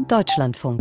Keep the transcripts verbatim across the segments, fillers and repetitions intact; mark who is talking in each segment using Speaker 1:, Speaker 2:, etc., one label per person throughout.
Speaker 1: Deutschlandfunk.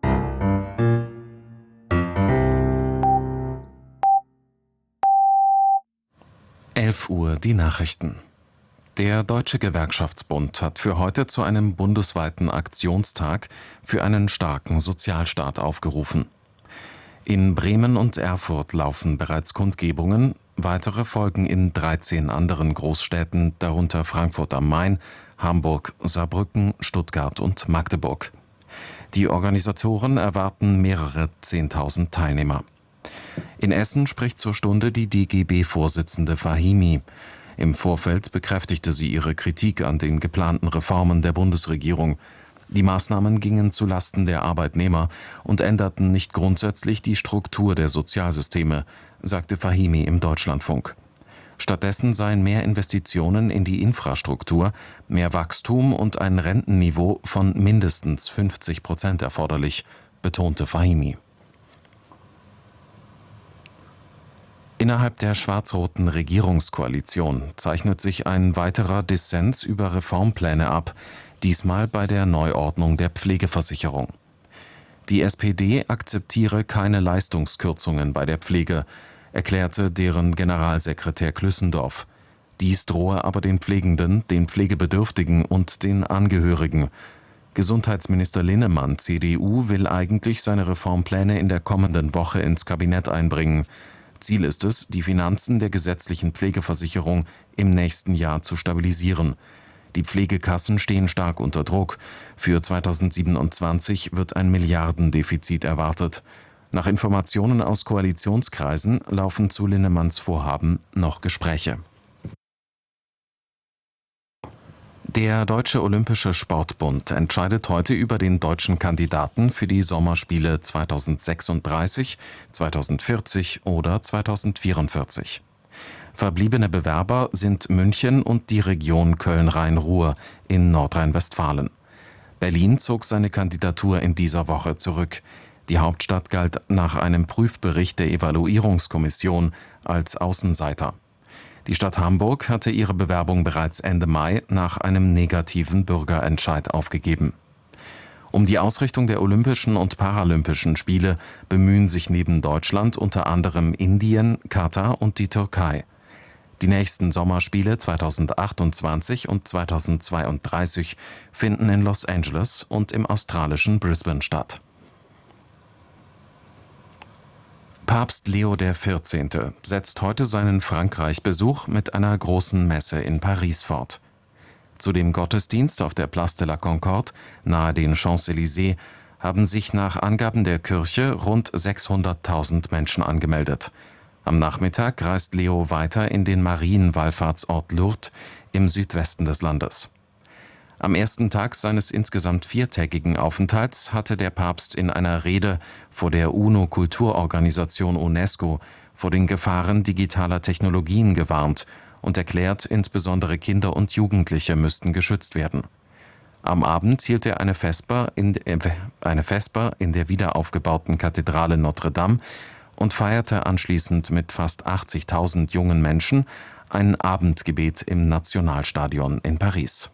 Speaker 2: elf Uhr die Nachrichten. Der Deutsche Gewerkschaftsbund hat für heute zu einem bundesweiten Aktionstag für einen starken Sozialstaat aufgerufen. In Bremen und Erfurt laufen bereits Kundgebungen, weitere folgen in dreizehn anderen Großstädten, darunter Frankfurt am Main, Hamburg, Saarbrücken, Stuttgart und Magdeburg. Die Organisatoren erwarten mehrere Zehntausend Teilnehmer. In Essen spricht zur Stunde die D G B-Vorsitzende Fahimi. Im Vorfeld bekräftigte sie ihre Kritik an den geplanten Reformen der Bundesregierung. Die Maßnahmen gingen zulasten der Arbeitnehmer und änderten nicht grundsätzlich die Struktur der Sozialsysteme, sagte Fahimi im Deutschlandfunk. Stattdessen seien mehr Investitionen in die Infrastruktur, mehr Wachstum und ein Rentenniveau von mindestens fünfzig Prozent erforderlich, betonte Fahimi. Innerhalb der schwarz-roten Regierungskoalition zeichnet sich ein weiterer Dissens über Reformpläne ab, diesmal bei der Neuordnung der Pflegeversicherung. Die S P D akzeptiere keine Leistungskürzungen bei der Pflege, erklärte deren Generalsekretär Klüssendorf. Dies drohe aber den Pflegenden, den Pflegebedürftigen und den Angehörigen. Gesundheitsminister Linnemann, C D U, will eigentlich seine Reformpläne in der kommenden Woche ins Kabinett einbringen. Ziel ist es, die Finanzen der gesetzlichen Pflegeversicherung im nächsten Jahr zu stabilisieren. Die Pflegekassen stehen stark unter Druck. Für zweitausendsiebenundzwanzig wird ein Milliardendefizit erwartet. Nach Informationen aus Koalitionskreisen laufen zu Linnemanns Vorhaben noch Gespräche. Der Deutsche Olympische Sportbund entscheidet heute über den deutschen Kandidaten für die Sommerspiele zweitausendsechsunddreißig, zweitausendvierzig oder zweitausendvierundvierzig. Verbliebene Bewerber sind München und die Region Köln-Rhein-Ruhr in Nordrhein-Westfalen. Berlin zog seine Kandidatur in dieser Woche zurück. Die Hauptstadt galt nach einem Prüfbericht der Evaluierungskommission als Außenseiter. Die Stadt Hamburg hatte ihre Bewerbung bereits Ende Mai nach einem negativen Bürgerentscheid aufgegeben. Um die Ausrichtung der Olympischen und Paralympischen Spiele bemühen sich neben Deutschland unter anderem Indien, Katar und die Türkei. Die nächsten Sommerspiele zweitausendachtundzwanzig und zweitausendzweiunddreißig finden in Los Angeles und im australischen Brisbane statt. Papst Leo der Vierzehnte setzt heute seinen Frankreich-Besuch mit einer großen Messe in Paris fort. Zu dem Gottesdienst auf der Place de la Concorde nahe den Champs-Élysées haben sich nach Angaben der Kirche rund sechshunderttausend Menschen angemeldet. Am Nachmittag reist Leo weiter in den Marienwallfahrtsort Lourdes im Südwesten des Landes. Am ersten Tag seines insgesamt viertägigen Aufenthalts hatte der Papst in einer Rede vor der UNO-Kulturorganisation UNESCO vor den Gefahren digitaler Technologien gewarnt und erklärt, insbesondere Kinder und Jugendliche müssten geschützt werden. Am Abend hielt er eine Vesper in, äh, eine Vesper in der wiederaufgebauten Kathedrale Notre Dame und feierte anschließend mit fast achtzigtausend jungen Menschen ein Abendgebet im Nationalstadion in Paris.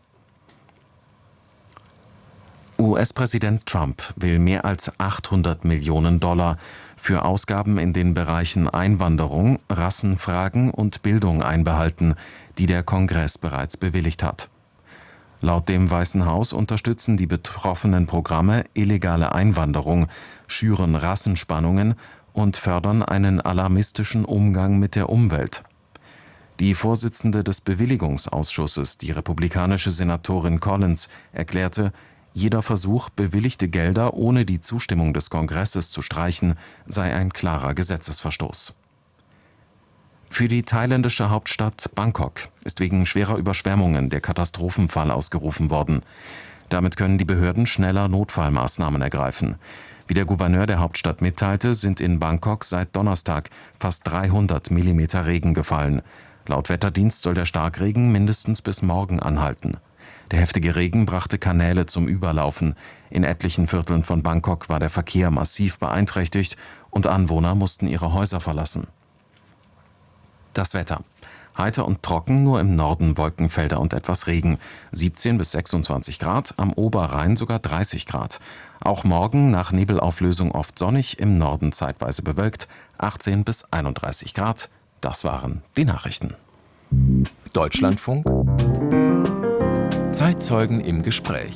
Speaker 2: U S-Präsident Trump will mehr als achthundert Millionen Dollar für Ausgaben in den Bereichen Einwanderung, Rassenfragen und Bildung einbehalten, die der Kongress bereits bewilligt hat. Laut dem Weißen Haus unterstützen die betroffenen Programme illegale Einwanderung, schüren Rassenspannungen und fördern einen alarmistischen Umgang mit der Umwelt. Die Vorsitzende des Bewilligungsausschusses, die republikanische Senatorin Collins, erklärte, jeder Versuch, bewilligte Gelder ohne die Zustimmung des Kongresses zu streichen, sei ein klarer Gesetzesverstoß. Für die thailändische Hauptstadt Bangkok ist wegen schwerer Überschwemmungen der Katastrophenfall ausgerufen worden. Damit können die Behörden schneller Notfallmaßnahmen ergreifen. Wie der Gouverneur der Hauptstadt mitteilte, sind in Bangkok seit Donnerstag fast dreihundert Millimeter Regen gefallen. Laut Wetterdienst soll der Starkregen mindestens bis morgen anhalten. Der heftige Regen brachte Kanäle zum Überlaufen. In etlichen Vierteln von Bangkok war der Verkehr massiv beeinträchtigt und Anwohner mussten ihre Häuser verlassen. Das Wetter. Heiter und trocken, nur im Norden Wolkenfelder und etwas Regen. siebzehn bis sechsundzwanzig Grad, am Oberrhein sogar dreißig Grad. Auch morgen nach Nebelauflösung oft sonnig, im Norden zeitweise bewölkt, achtzehn bis einunddreißig Grad. Das waren die Nachrichten.
Speaker 1: Deutschlandfunk. Zeitzeugen im Gespräch.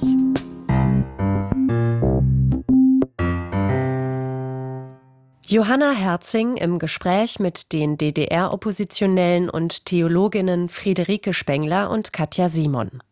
Speaker 3: Johanna Herzing im Gespräch mit den D D R-Oppositionellen und Theologinnen Friederike Spengler und Katja Simon.